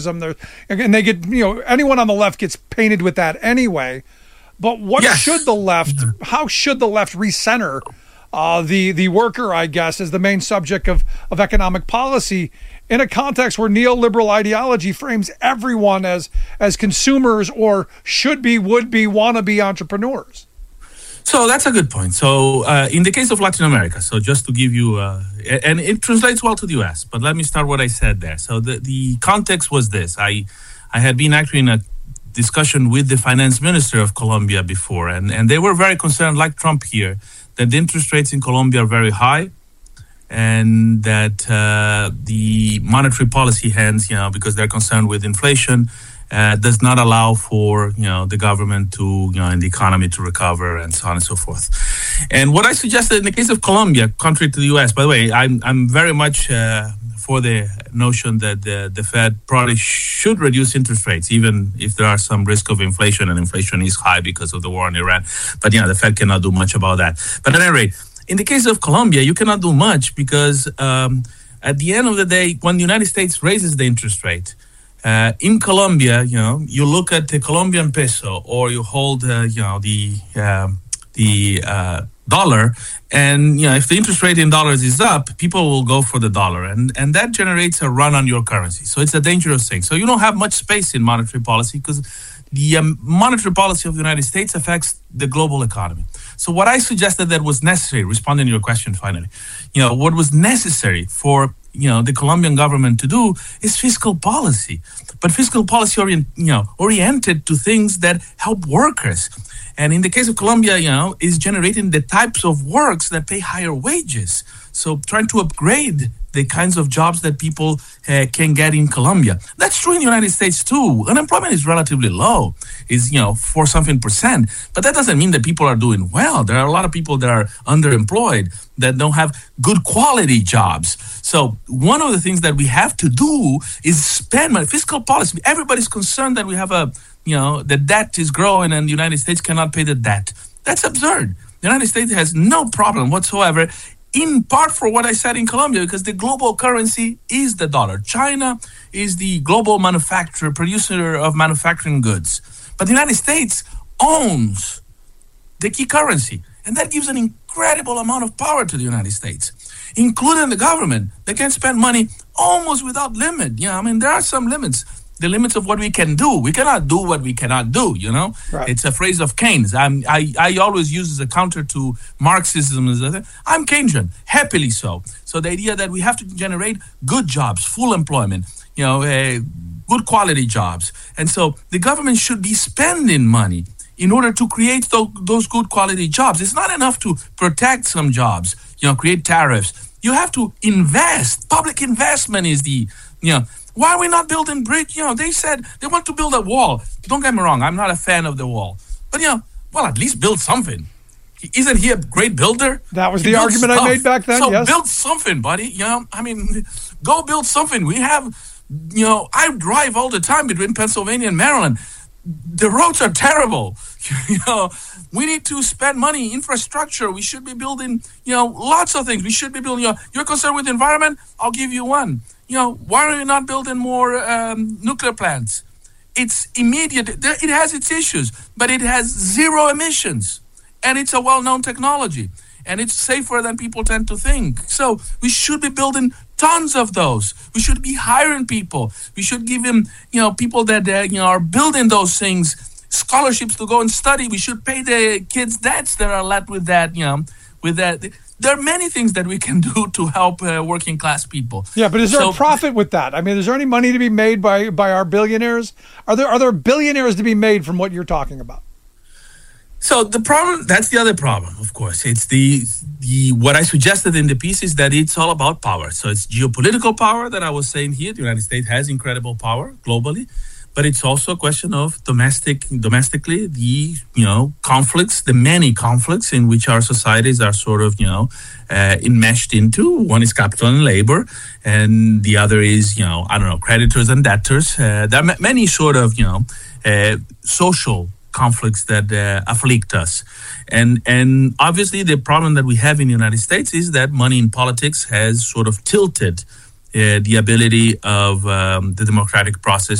And they get, anyone on the left gets painted with that anyway. But how should the left recenter the worker, I guess, as the main subject of economic policy in a context where neoliberal ideology frames everyone as consumers or should be, would be, want to be entrepreneurs? So that's a good point. So in the case of Latin America, so just to give you, and it translates well to the U.S., but let me start what I said there. So the context was this. I had been actually in a discussion with the finance minister of Colombia before, and they were very concerned, like Trump here, that the interest rates in Colombia are very high, and that the monetary policy hands, because they're concerned with inflation, does not allow for the government to and the economy to recover and so on and so forth. And what I suggested in the case of Colombia, contrary to the U.S., by the way, I'm very much for the notion that the Fed probably should reduce interest rates, even if there are some risk of inflation, and inflation is high because of the war in Iran. But the Fed cannot do much about that. But at any rate, in the case of Colombia, you cannot do much because at the end of the day, when the United States raises the interest rate, in Colombia, you look at the Colombian peso, or you hold, the dollar, and if the interest rate in dollars is up, people will go for the dollar, and that generates a run on your currency. So it's a dangerous thing. So you don't have much space in monetary policy because the monetary policy of the United States affects the global economy. So what I suggested that was necessary, responding to your question finally, what was necessary for the Colombian government to do is fiscal policy, but fiscal policy oriented to things that help workers. And in the case of Colombia, is generating the types of works that pay higher wages. So trying to upgrade the kinds of jobs that people can get in Colombia. That's true in the United States too. Unemployment is relatively low, is 4-something%. But that doesn't mean that people are doing well. There are a lot of people that are underemployed, that don't have good quality jobs. So one of the ththings that we have to do is spend money. Fiscal policy. Everybody's concerned that we have the debt is growing and the United States cannot pay the debt. That's absurd. The United States has no problem whatsoever, in part for what I said in Colombia, because the global currency is the dollar. China is the global producer of manufacturing goods. But the United States owns the key currency. And that gives an incredible amount of power to the United States, including the government. They can spend money almost without limit. There are some limits. The limits of what we can do. We cannot do what we cannot do, Right. It's a phrase of Keynes. I always use as a counter to Marxism. I'm Keynesian, happily so. So the idea that we have to generate good jobs, full employment, good quality jobs. And so the government should be spending money in order to create those good quality jobs. It's not enough to protect some jobs, create tariffs. You have to invest. Public investment is why are we not building bridge? They said they want to build a wall. Don't get me wrong, I'm not a fan of the wall. But, at least build something. Isn't he a great builder? That was the argument I made back then, so yes. Build something, buddy. Go build something. We have, I drive all the time between Pennsylvania and Maryland. The roads are terrible. We need to spend money, infrastructure. We should be building, lots of things. We should be building, you're concerned with the environment? I'll give you one. Why are you not building more nuclear plants? It's immediate. It has its issues, but it has zero emissions. And it's a well-known technology. And it's safer than people tend to think. So we should be building tons of those. We should be hiring people. We should give them, people that are building those things, scholarships to go and study. We should pay the kids' debts that are left with that, with that. There are many things that we can do to help working class people. Yeah, but is there a profit with that? Is there any money to be made by our billionaires? Are there billionaires to be made from what you're talking about? So the problem, that's the other problem, of course. It's the what I suggested in the piece is that it's all about power. So it's geopolitical power that I was saying here. The United States has incredible power globally. But it's also a question of domestically, the, conflicts, the many conflicts in which our societies are sort of, enmeshed into. One is capital and labor, and the other is, creditors and debtors. There are many sort of, social conflicts that afflict us. And obviously the problem that we have in the United States is that money in politics has sort of tilted the ability of the democratic process